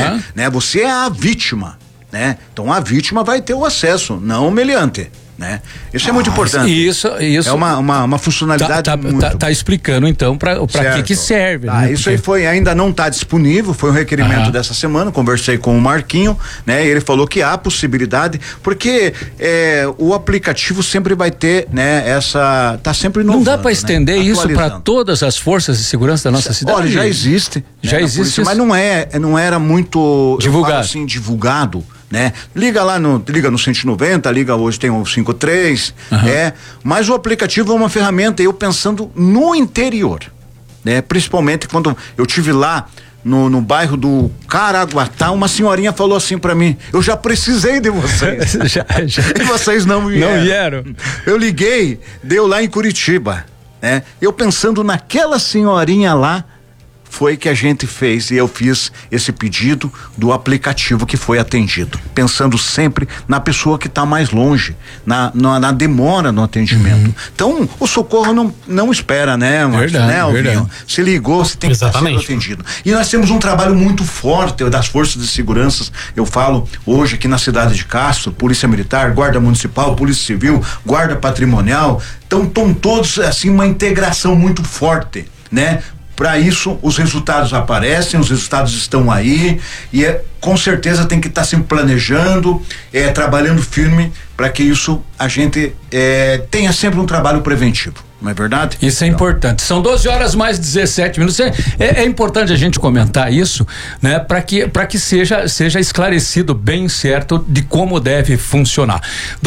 né? Você é a vítima, né? Então a vítima vai ter o acesso, não o meliante, né? Isso é muito importante. Isso é uma funcionalidade tá explicando então para que serve, né? Isso aí ainda não está disponível, foi um requerimento dessa semana, conversei com o Marquinho, né? E ele falou que há possibilidade, porque o aplicativo sempre vai ter, né? Tá sempre inovando. Não dá para estender, né? Isso para todas as forças de segurança da nossa cidade? Olha, já existe. Já existe polícia, mas não era muito divulgado. Assim, divulgado, né? Liga no 190, liga hoje tem o 53, mas o aplicativo é uma ferramenta, eu pensando no interior, né? Principalmente quando eu tive lá no bairro do Caraguatá, uma senhorinha falou assim pra mim: eu já precisei de vocês. E vocês não vieram. Eu liguei, deu lá em Curitiba, né? Eu pensando naquela senhorinha lá, foi que a gente fez, e eu fiz esse pedido do aplicativo que foi atendido, pensando sempre na pessoa que está mais longe, na demora no atendimento. Então o socorro não espera, né, Márcio? Verdade. Se ligou, você tem que estar sendo atendido. E nós temos um trabalho muito forte das forças de segurança, eu falo hoje aqui na cidade de Castro, Polícia Militar, Guarda Municipal, Polícia Civil, Guarda Patrimonial, então estão todos assim, uma integração muito forte, né? Para isso, os resultados aparecem, os resultados estão aí, e com certeza tem que estar sempre planejando, trabalhando firme para que isso a gente tenha sempre um trabalho preventivo. Não é verdade? Isso é importante. São 12h mais 17 minutos. É importante a gente comentar isso, né? Para que seja esclarecido bem certo de como deve funcionar.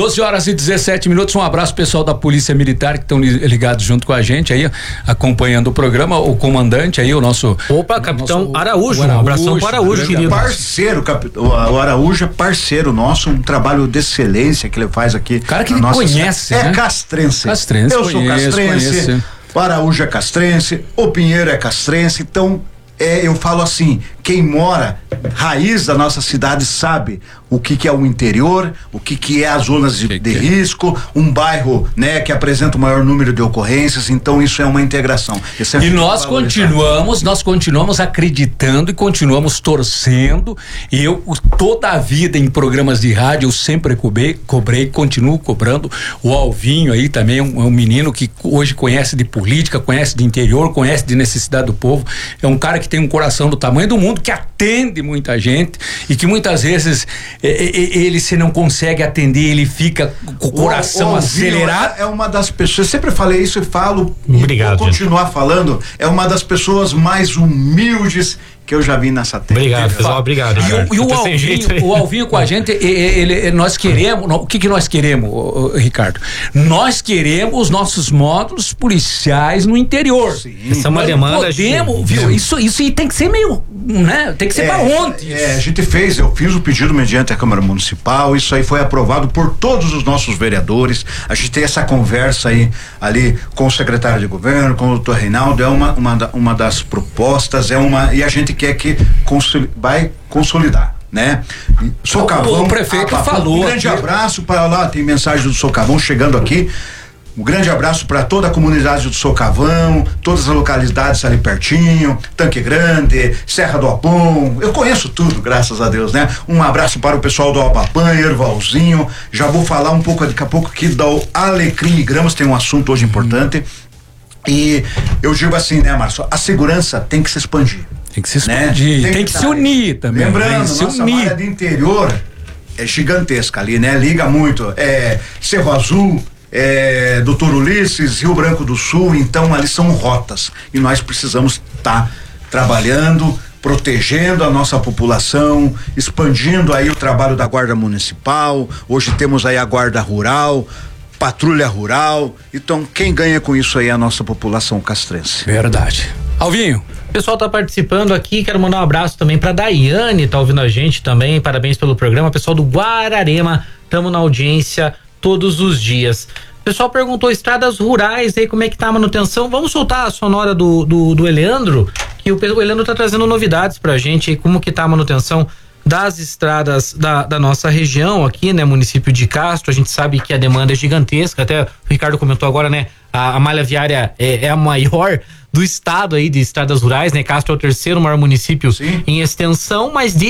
12h17 minutos. Um abraço pessoal da Polícia Militar que estão ligados junto com a gente aí, acompanhando o programa. O comandante aí, o nosso. Capitão Araújo. Um abração para o Araújo, querido. Parceiro, o Araújo é parceiro nosso, um trabalho de excelência que ele faz aqui. Cara que ele conhece, né? Castrense. Eu sou castrense. O Araújo é castrense, o Pinheiro é castrense, então eu falo assim, quem mora raiz da nossa cidade sabe o que é o interior, o que é as zonas de risco, um bairro, né, que apresenta o maior número de ocorrências, então isso é uma integração. E nós continuamos acreditando e continuamos torcendo, e eu toda a vida em programas de rádio eu sempre cobrei, continuo cobrando. O Alvinho aí também é um menino que hoje conhece de política, conhece de interior, conhece de necessidade do povo, é um cara que tem um coração do tamanho do mundo, que atende muita gente e que muitas vezes ele se não consegue atender, ele fica com o coração acelerado. É uma das pessoas, sempre falei isso e falo, obrigado, e vou continuar falando, é uma das pessoas mais humildes que eu já vi nessa terra. Obrigado, pessoal, obrigado. E o Alvinho com a gente, nós queremos, o que nós queremos, Ricardo? Nós queremos os nossos módulos policiais no interior. Sim. Essa é uma demanda. Isso tem que ser meio, né? Tem que ser pra ontem. Eu fiz o pedido mediante a Câmara Municipal, isso aí foi aprovado por todos os nossos vereadores, a gente tem essa conversa aí, ali com o secretário de governo, com o doutor Reinaldo, é uma das propostas, e a gente quer que vai consolidar, né? Socavão, o prefeito falou. Um grande abraço para lá, tem mensagem do Socavão chegando aqui. Um grande abraço para toda a comunidade do Socavão, todas as localidades ali pertinho, Tanque Grande, Serra do Apom, eu conheço tudo, graças a Deus, né? Um abraço para o pessoal do Alpapan, Ervalzinho, já vou falar um pouco daqui a pouco aqui do Alecrim e Gramas, tem um assunto hoje importante, e eu digo assim, né, Márcio, a segurança tem que se expandir. Tem que se expandir, tem que se unir também. Lembrando, nossa área de interior é gigantesca ali, né? Liga muito, Cerro Azul, Doutor Ulisses, Rio Branco do Sul, então ali são rotas e nós precisamos estar trabalhando, protegendo a nossa população, expandindo aí o trabalho da Guarda Municipal. Hoje temos aí a Guarda Rural, Patrulha Rural, então quem ganha com isso aí é a nossa população castrense. Verdade. Alvinho. O pessoal tá participando aqui, quero mandar um abraço também pra Daiane, tá ouvindo a gente também, parabéns pelo programa, pessoal do Guararema, tamo na audiência todos os dias. O pessoal perguntou estradas rurais aí, como é que tá a manutenção? Vamos soltar a sonora do Eleandro, que o Eleandro tá trazendo novidades pra gente aí, como que tá a manutenção das estradas da nossa região aqui, né, município de Castro. A gente sabe que a demanda é gigantesca, até o Ricardo comentou agora, né, a malha viária é a maior do estado aí de estradas rurais, né? Castro é o terceiro maior município em extensão, mas